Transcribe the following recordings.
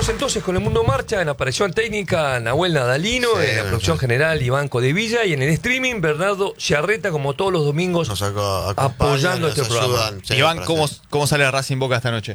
Seguimos entonces con El Mundo Marcha. En la operación técnica, Nahuel Nadalino. Sí, en la producción general, Iván Codevilla. Y en el streaming, Bernardo Ciarreta, como todos los domingos, Nos apoyando este programa. Iván, ¿cómo sale Racing Boca esta noche?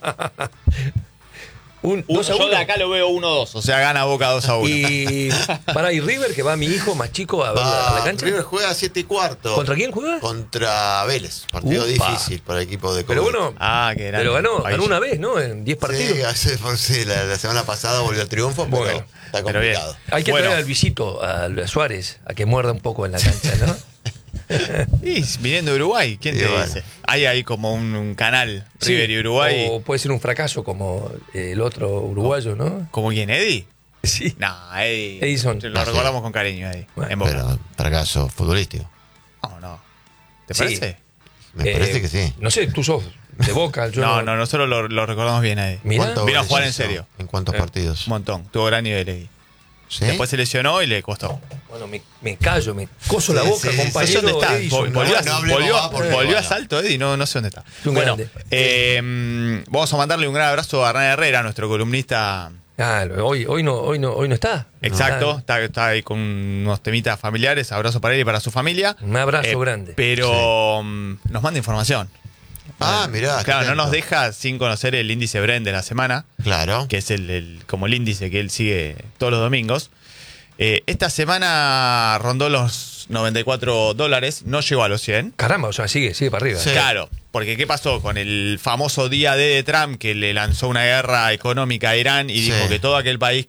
2-1. Yo de acá lo veo 1-2, o sea, gana Boca 2-1. Y para y River, que va mi hijo más chico a ver a la cancha. River juega a 7:15. ¿Contra quién juega? Contra Vélez. Partido Upa. difícil para el equipo de Pero Covid. bueno, Qué grande. pero ganó una vez, ¿no? En 10 partidos. Sí, la semana pasada volvió al triunfo, Bueno, pero está pero bien. complicado. Hay que Bueno. traer al visito, a Suárez, a que muerda un poco en la cancha, ¿no? Y viniendo de Uruguay, ¿quién Y te bueno. dice? Hay ahí como un canal, River y Uruguay. O puede ser un fracaso como el otro uruguayo, ¿no? ¿Como quién? ¿Eddie? Sí. No, Eddie. Edison. Lo recordamos con cariño, Eddie. Bueno, en Boca. Pero fracaso futbolístico. No. ¿Te Sí. parece? Me parece que sí. No sé, tú sos de Boca. Yo No, nosotros lo recordamos bien, Eddie. Mirá. ¿Cuántos Vino a goles jugar en hizo? serio. ¿En cuántos partidos? Un montón. Tuvo gran nivel, Eddie. ¿Sí? Después se lesionó y le costó. Bueno, me callo, me coso la Sí, boca, sí, compañero. No sé dónde está. Edison. Volvió, no hablemos porque, volvió bueno. a salto, Eddie. No sé dónde está. Un Bueno, grande. vamos a mandarle un gran abrazo a Hernán Herrera, nuestro columnista. Hoy no está. Exacto, está ahí con unos temitas familiares. Abrazo para él y para su familia. Un abrazo grande. Pero nos manda información. Mirá. Claro, no atento. nos deja sin conocer el índice Brent de la semana, Claro. que es como el índice que él sigue todos los domingos. Esta semana rondó los $94, no llegó a los 100. Caramba, o sea, sigue para arriba. Sí. Claro, porque ¿qué pasó con el famoso día D de Trump, que le lanzó una guerra económica a Irán y dijo Sí. que todo aquel país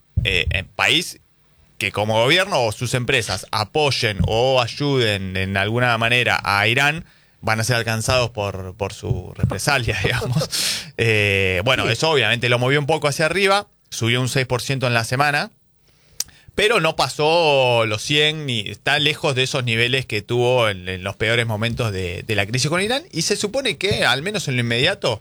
que como gobierno o sus empresas apoyen o ayuden en alguna manera a Irán van a ser alcanzados por su represalia, digamos. Bueno, eso obviamente lo movió un poco hacia arriba, subió un 6% en la semana, pero no pasó los 100 ni está lejos de esos niveles que tuvo en los peores momentos de la crisis con Irán. Y se supone que, al menos en lo inmediato,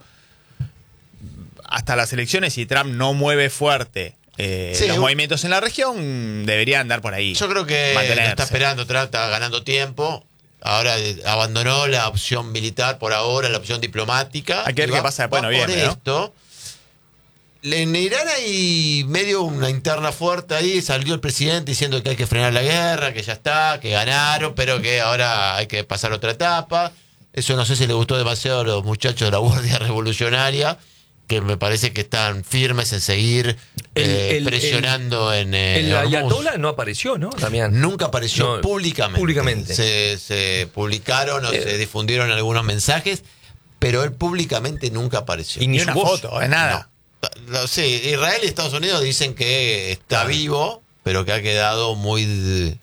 hasta las elecciones, si Trump no mueve fuerte Sí, los movimientos en la región, debería andar por ahí. Yo creo que mantenerse. lo está esperando, Trump está ganando tiempo. Ahora abandonó la opción militar por ahora, la opción diplomática. Hay que ver Y qué pasa después de va por noviembre, ¿no? esto. En Irán hay medio una interna fuerte ahí. Salió el presidente diciendo que hay que frenar la guerra, que ya está, que ganaron, pero que ahora hay que pasar otra etapa. Eso no sé si le gustó demasiado a los muchachos de la Guardia Revolucionaria, que me parece que están firmes en seguir presionando en El Hormuz. Ayatollah no apareció, ¿no, Damián? Nunca apareció No, públicamente. públicamente. Se publicaron o se difundieron algunos mensajes, pero él públicamente nunca apareció. Y Ni su una voz. foto, nada. Sí, Israel y Estados Unidos dicen que está vivo, pero que ha quedado muy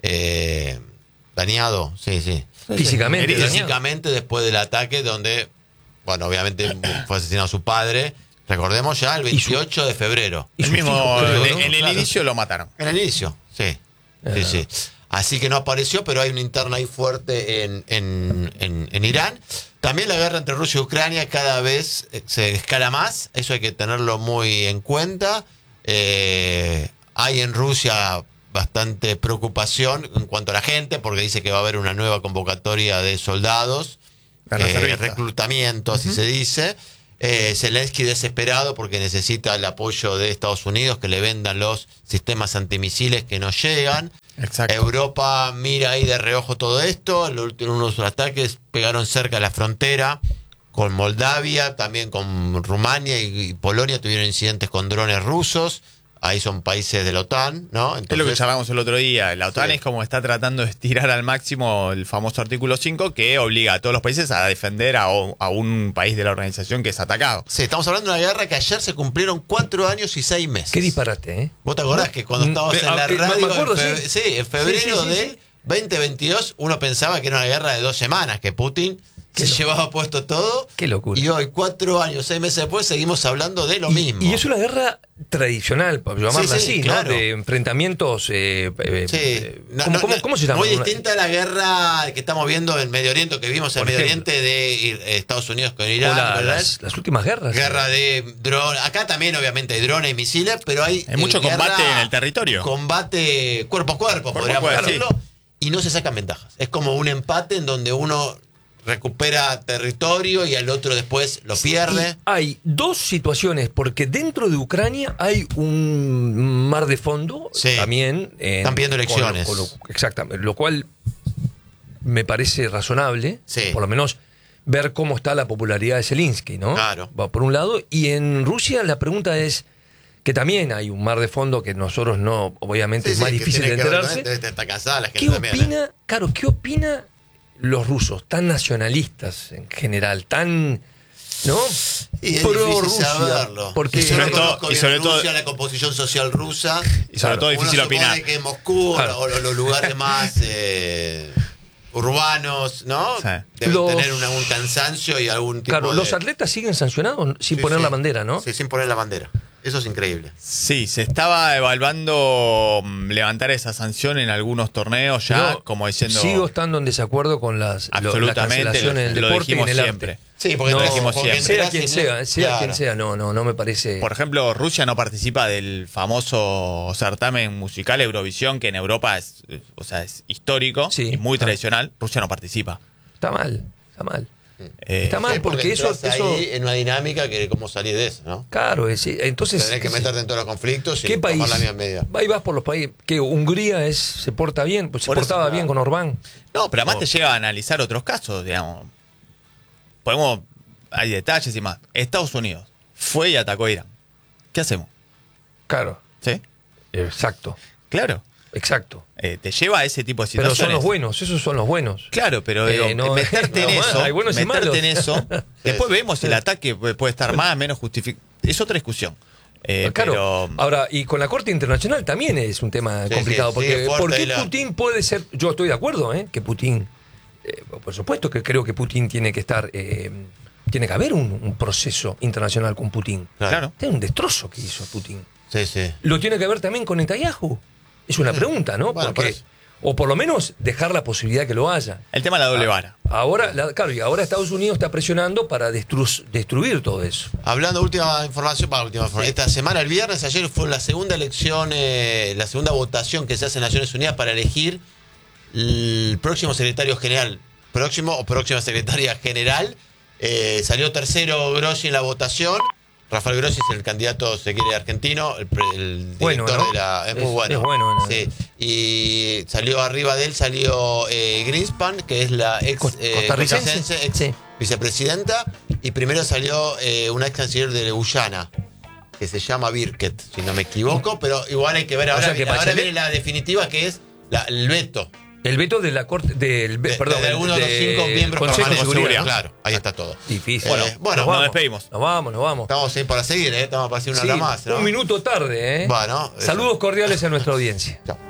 dañado. Sí. Físicamente. Herido. dañado. Físicamente después del ataque donde, bueno, obviamente fue asesinado su padre. Recordemos ya el 28 de febrero. Y El sus mismo, hijos, creo, ¿no? en el Claro. inicio lo mataron. En el inicio, sí. Sí. Así que no apareció, pero hay una interna ahí fuerte en Irán. También la guerra entre Rusia y Ucrania cada vez se escala más. Eso hay que tenerlo muy en cuenta. Hay en Rusia bastante preocupación en cuanto a la gente, porque dice que va a haber una nueva convocatoria de soldados. La reservista. Reclutamiento, así se dice. Zelensky desesperado porque necesita el apoyo de Estados Unidos, que le vendan los sistemas antimisiles que no llegan. Exacto. Europa mira ahí de reojo todo esto. Los últimos ataques pegaron cerca de la frontera con Moldavia, también con Rumania y Polonia tuvieron incidentes con drones rusos. Ahí son países de la OTAN, ¿no? Es lo que charlamos el otro día. La OTAN Sí. es como está tratando de estirar al máximo el famoso artículo 5 que obliga a todos los países a defender a un país de la organización que es atacado. Sí, estamos hablando de una guerra que ayer se cumplieron 4 años y 6 meses. Qué disparate, ¿eh? ¿Vos te acordás que cuando estabas en la me radio, acuerdo, en febrero Sí. de 2022, uno pensaba que era una guerra de 2 semanas, que Putin se llevaba puesto todo. Qué locura. Y hoy, 4 años, 6 meses después, seguimos hablando de lo mismo. Y es una guerra tradicional, por llamarla Sí, así, claro. ¿no? De enfrentamientos. Sí. ¿Cómo se llama? Muy distinta a la guerra que estamos viendo en Medio Oriente, que vimos en Por Medio ejemplo. Oriente de Estados Unidos con O Irán, ¿verdad? las últimas guerras. Guerra de drones. Acá también, obviamente, hay drones y misiles, pero hay mucho guerra, combate en el territorio. Combate cuerpo a cuerpo, podríamos cuerpo, decirlo. Y no se sacan ventajas. Es como un empate en donde uno recupera territorio y el otro después lo pierde. Y hay dos situaciones, porque dentro de Ucrania hay un mar de fondo Sí. también. Están pidiendo elecciones. Exactamente, lo cual me parece razonable, Sí. por lo menos ver cómo está la popularidad de Zelensky, ¿no? Claro. Va por un lado, y en Rusia la pregunta es que también hay un mar de fondo que nosotros no, obviamente es más que difícil de tiene que ver enterarse. con- está cansada la gente ¿Qué también. opina, Caro, qué opina los rusos, tan nacionalistas en general, tan, ¿no? Y es pro difícil Rusia? saberlo. Porque Yo no sobre todo- conozco y bien sobre todo- Rusia, la composición social rusa. Y sobre todo difícil Uno opinar. supone que Moscú Claro. o los lugares más urbanos, ¿no? Sí. Deben Los- tener un cansancio y algún tipo Claro, de... los atletas siguen sancionados sin Sí, poner sí. la bandera, ¿no? Sí, sin poner la bandera. Eso es increíble. Sí, se estaba evaluando levantar esa sanción en algunos torneos ya, Yo como diciendo... sigo estando en desacuerdo con las Absolutamente, cancelaciones del lo deporte y en dijimos el siempre. arte. Sí, porque No, dijimos porque siempre. sea entras quien y sea, claro. quien sea, no me parece. Por ejemplo, Rusia no participa del famoso certamen musical Eurovisión, que en Europa es, o sea, es histórico Sí. y muy Ah. tradicional. Rusia no participa. Está mal, está mal. Eh, Está mal Sí, porque eso, entras ahí en una dinámica que cómo salir de eso, ¿no? claro, entonces Tenés que meterte en todos los conflictos y ¿qué país? tomar la vía media. Ahí vas por los países. Que Hungría se porta bien, pues se Por eso, portaba claro. bien con Orbán. No, pero además te llega a analizar otros casos, digamos. Hay detalles y más. Estados Unidos fue y atacó a Irán. ¿Qué hacemos? Claro, ¿Sí? exacto, Claro. exacto. Te lleva a ese tipo de Pero situaciones. son los buenos, esos son los buenos. Claro, pero digo, No, meterte en no, eso, hay buenos y meterte malos. en eso, después vemos si el Sí. ataque puede estar más, menos justificado. Es otra discusión. Claro. Pero Ahora, y con la Corte Internacional también es un tema Sí, complicado, sí, porque sigue fuerte ¿por qué ahí la- Putin puede ser? Yo estoy de acuerdo, que Putin, por supuesto que creo que Putin tiene que estar, tiene que haber un proceso internacional con Putin. claro. Este es un destrozo que hizo Putin. Sí, sí. Lo tiene que ver también con Netanyahu. Es una pregunta, ¿no? Bueno, por Porque, eso. o por lo menos dejar la posibilidad que lo haya. El tema de la doble vara. Ahora, claro, y ahora Estados Unidos está presionando para destruir todo eso. Hablando última información, esta semana, el viernes, ayer fue la segunda elección, la segunda votación que se hace en Naciones Unidas para elegir el próximo secretario general, próxima secretaria general. Salió tercero Grossi en la votación. Rafael Grossi es el candidato, se quiere, argentino, el Bueno, director ¿no? de la... Es muy Es bueno. bueno, ¿no? Sí. Y salió arriba de él, salió Greenspan, que es la ex Costarricense. ex Sí. vicepresidenta, y primero salió una ex canciller de Guyana, que se llama Birket, si no me equivoco, pero igual hay que ver O ahora, sea que ahora Bachelet- viene la definitiva, que es el veto. El veto de la Corte, perdón, de algunos de los 5 miembros Consejo de permanentes. Seguridad, ¿no? Claro, ahí está todo. Difícil. Bueno, nos despedimos. Nos vamos. Estamos ahí para seguir, estamos para hacer una Sí, hora más, ¿no? un minuto tarde, Bueno, eso. Saludos cordiales a nuestra audiencia. Chao.